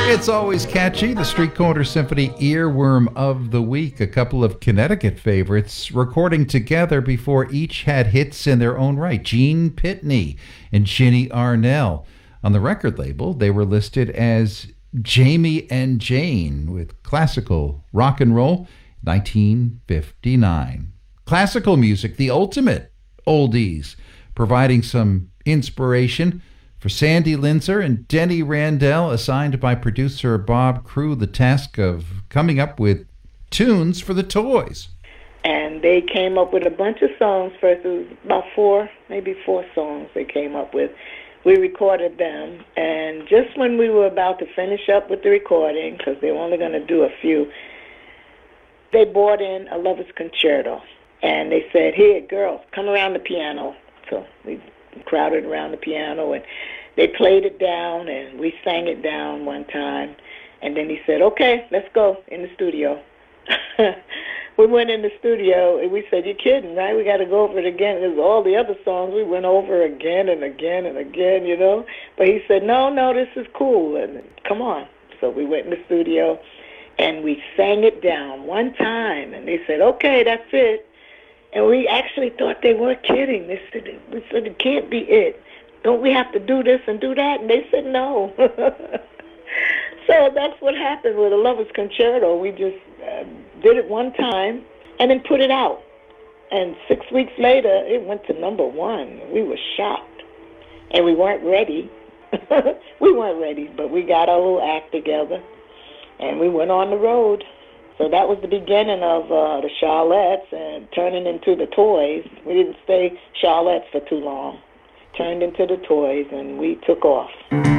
It's always catchy. The Street Corner Symphony Earworm of the Week. A couple of Connecticut favorites recording together before each had hits in their own right. Gene Pitney and Ginny Arnell. On the record label, they were listed as Jamie and Jane with Classical Rock and Roll, 1959. Classical music, the ultimate oldies, providing some inspiration for Sandy Linzer and Denny Randell, assigned by producer Bob Crew the task of coming up with tunes for the toys. And they came up with a bunch of songs first. It was about maybe four songs they came up with. We recorded them, and just when we were about to finish up with the recording, because they were only going to do a few, they brought in a Lover's Concerto. And they said, "Here, girls, come around the piano." So we crowded around the piano, and they played it down, and we sang it down one time. And then he said, "Okay, let's go in the studio." We went in the studio, and we said, "You're kidding, right? We got to go over it again." There's all the other songs we went over again and again and again, you know. But he said, no, this is cool, and come on. So we went in the studio, and we sang it down one time, and they said, "Okay, that's it." And we actually thought they were kidding. We said, "It can't be it. Don't we have to do this and do that?" And they said, "No." So that's what happened with a Lover's Concerto. We just did it one time and then put it out. And 6 weeks later, it went to #1. We were shocked. And we weren't ready. We weren't ready, but we got our little act together, and we went on the road. So that was the beginning of the Charlettes and turning into the Toys. We didn't stay Charlettes for too long. Turned into the Toys, and we took off.